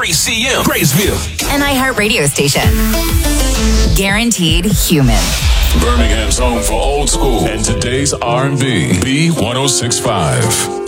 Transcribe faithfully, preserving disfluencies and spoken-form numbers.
three C M, Graysville. An iHeart radio station. Guaranteed human. Birmingham's home for old school and today's R and B. B one oh six point five.